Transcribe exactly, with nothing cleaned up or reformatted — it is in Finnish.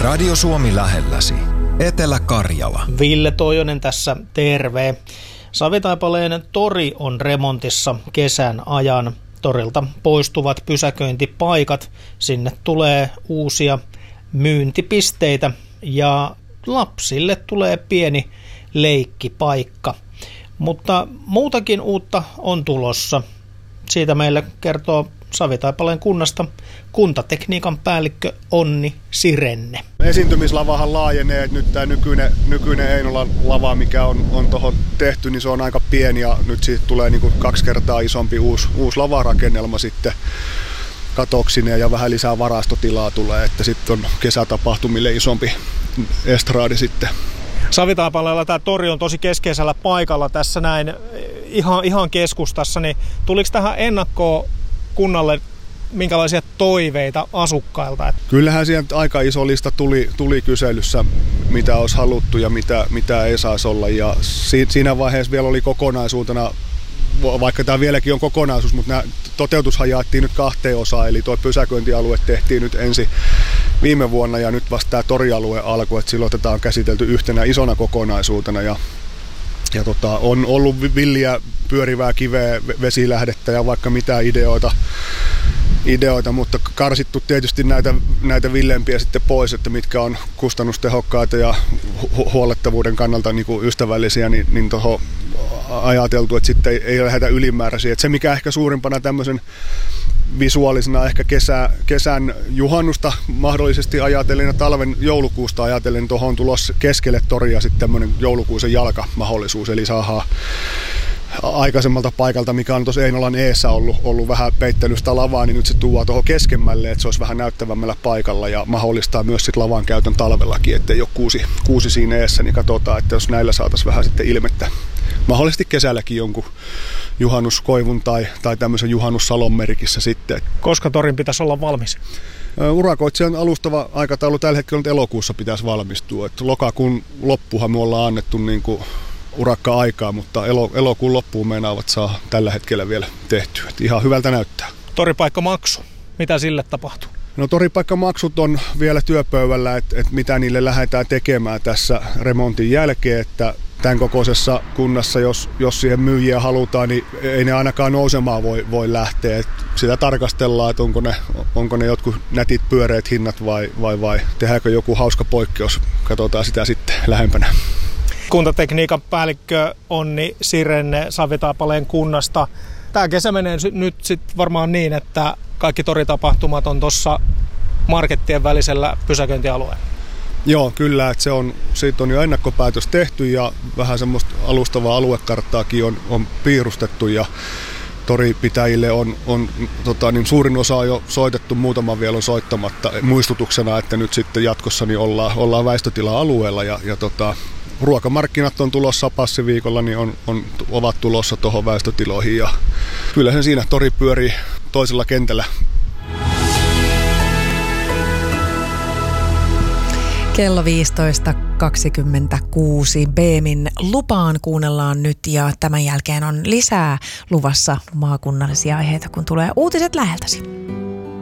Radio Suomi lähelläsi. Etelä-Karjala. Ville Toijonen tässä, terve. Savitaipaleen tori on remontissa kesän ajan. Torilta poistuvat pysäköintipaikat. Sinne tulee uusia myyntipisteitä ja lapsille tulee pieni leikkipaikka. Mutta muutakin uutta on tulossa. Siitä meille kertoo Savitaipaleen kunnasta kuntatekniikan päällikkö Onni Sirenne. Esiintymislavahan laajenee, että nyt tämä nykyinen, nykyinen Einolan lava, mikä on, on tuohon tehty, niin se on aika pieni ja nyt siitä tulee niin kuin kaksi kertaa isompi uusi, uusi lavarakennelma sitten katoksineen ja vähän lisää varastotilaa tulee, että sitten on kesätapahtumille isompi estraadi sitten. Savitaipaleella tämä tori on tosi keskeisellä paikalla tässä näin ihan, ihan keskustassa, niin tuliko tähän ennakkoon kunnalle minkälaisia toiveita asukkailta? Kyllähän sieltä aika iso lista tuli, tuli kyselyssä, mitä olisi haluttu ja mitä, mitä ei saisi olla. Ja siinä vaiheessa vielä oli kokonaisuutena, vaikka tämä vieläkin on kokonaisuus, mutta nämä toteutushan jaettiin nyt kahteen osaan. Eli tuo pysäköintialue tehtiin nyt ensin viime vuonna ja nyt vasta tämä torialue alkoi. Että silloin tätä on käsitelty yhtenä isona kokonaisuutena. Ja Ja tota, on ollut villiä pyörivää kiveä, vesilähdettä ja vaikka mitä ideoita, ideoita mutta karsittu tietysti näitä, näitä villempiä sitten pois, että mitkä on kustannustehokkaita ja hu- huollettavuuden kannalta niin kuin ystävällisiä, niin, niin tuohon ajateltu, että sitten ei, ei lähdetä ylimääräisiä. Et se mikä ehkä suurimpana tämmöisen visuaalisena ehkä kesä, kesän juhannusta mahdollisesti ajatellen ja talven joulukuusta ajatellen tuohon on tulossa keskelle toria sitten tämmöinen joulukuusen jalkamahdollisuus, eli saadaan aikaisemmalta paikalta, mikä on tuossa Einolan eessä ollut, ollut vähän peittelystä lavaa, niin nyt se tuodaan tuohon keskemmälle, että se olisi vähän näyttävämmällä paikalla ja mahdollistaa myös sit lavan käytön talvellakin, ettei ole kuusi, kuusi siinä eessä, niin katsotaan, että jos näillä saataisiin vähän sitten ilmettä. Mahdollisesti kesälläkin jonkun juhannuskoivun tai, tai tämmöisen juhannussalon merkissä sitten. Koska torin pitäisi olla valmis? Urakoitsijan alustava aikataulu tällä hetkellä nyt elokuussa pitäisi valmistua. Et lokakuun loppuhan me ollaan annettu niin kuin urakka-aikaa, mutta elo, elokuun loppuun meinaavat saa tällä hetkellä vielä tehtyä. Et ihan hyvältä näyttää. Toripaikkamaksu, mitä sille tapahtuu? No toripaikkamaksut on vielä työpöydällä, että et mitä niille lähdetään tekemään tässä remontin jälkeen, että tämän kokoisessa kunnassa, jos, jos siihen myyjiä halutaan, niin ei ne ainakaan nousemaan voi, voi lähteä. Et sitä tarkastellaan, että onko ne, onko ne jotkut nätit pyöreät hinnat vai, vai, vai tehdäänkö joku hauska poikkeus. Katsotaan sitä sitten lähempänä. Kuntatekniikan päällikkö Onni Sirenne Savitaipaleen kunnasta. Tämä kesä menee nyt sitten varmaan niin, että kaikki toritapahtumat on tuossa markettien välisellä pysäköintialueella. Joo, kyllä. Että se on, siitä on jo ennakkopäätös tehty ja vähän semmoista alustavaa aluekarttaakin on, on piirustettu ja toripitäjille on, on tota, niin suurin osa on jo soitettu, muutama vielä on soittamatta muistutuksena, että nyt sitten jatkossa niin ollaan, ollaan väistötila-alueella ja, ja tota, ruokamarkkinat on tulossa passiviikolla, niin on, on, ovat tulossa tuohon väistötiloihin ja kyllä sen siinä tori pyörii toisella kentällä. Kello viisitoista kaksikymmentäkuusi. Beemin lupaan kuunnellaan nyt ja tämän jälkeen on lisää luvassa maakunnallisia aiheita, kun tulee uutiset läheltäsi.